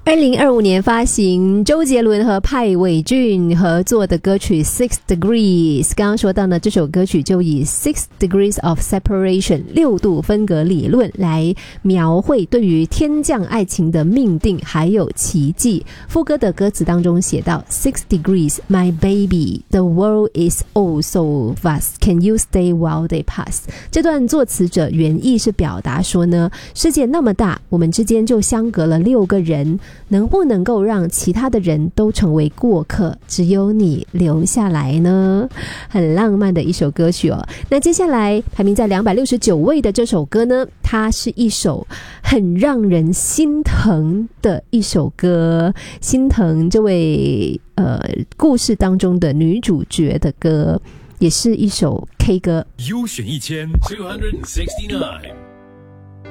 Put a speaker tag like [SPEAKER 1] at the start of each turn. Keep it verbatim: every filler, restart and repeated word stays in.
[SPEAKER 1] 二零二五年发行，周杰伦和派伟俊合作的歌曲 Six Degrees。 刚刚说到呢，这首歌曲就以 Six Degrees of Separation 六度分隔理论来描绘对于天降爱情的命定还有奇迹。副歌的歌词当中写到 Six degrees, my baby, the world is oh so vast, can you stay while they pass。 这段作词者原意是表达说呢，世界那么大，我们之间就相隔了六个人，能不能够让其他的人都成为过客，只有你留下来呢？很浪漫的一首歌曲哦。那接下来排名在两百六十九位的这首歌呢，它是一首很让人心疼的一首歌，心疼这位呃故事当中的女主角的歌，也是一首 K 歌。
[SPEAKER 2] 优选一千 two sixty-nine